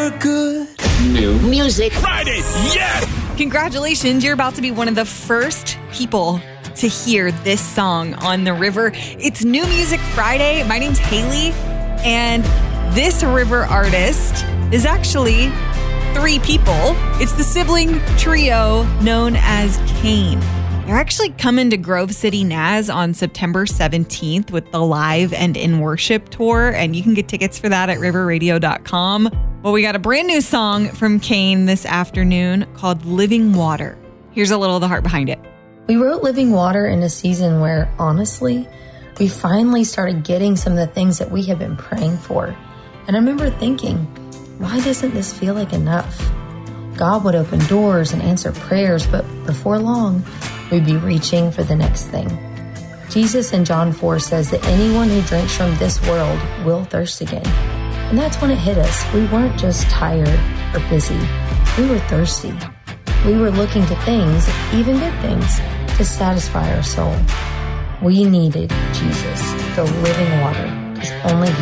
for good. New Music Friday, yes! Congratulations, you're about to be one of the first people to hear this song on the river. It's New Music Friday. My name's Haley, and this river artist is actually 3 people. It's the sibling trio known as Cain. They're actually coming to Grove City, Naz on September 17th with the Live and In Worship tour, and you can get tickets for that at riverradio.com. Well, we got a brand new song from Cain this afternoon called Living Water. Here's a little of the heart behind it. We wrote Living Water in a season where, honestly, we finally started getting some of the things that we have been praying for. And I remember thinking, why doesn't this feel like enough? God would open doors and answer prayers, but before long, we'd be reaching for the next thing. Jesus in John 4 says that anyone who drinks from this world will thirst again. And that's when it hit us. We weren't just tired or busy. We were thirsty. We were looking to things, even good things, to satisfy our soul. We needed Jesus, the living water, because only He